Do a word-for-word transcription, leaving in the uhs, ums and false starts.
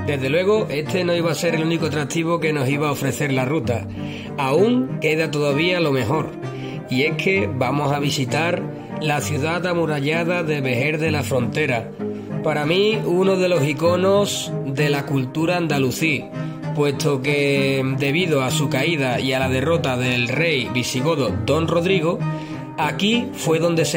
Desde luego, este no iba a ser el único atractivo que nos iba a ofrecer la ruta. Aún queda todavía lo mejor, y es que vamos a visitar la ciudad amurallada de Vejer de la Frontera. Para mí, uno de los iconos de la cultura andalusí, puesto que debido a su caída y a la derrota del rey visigodo Don Rodrigo, aquí fue donde se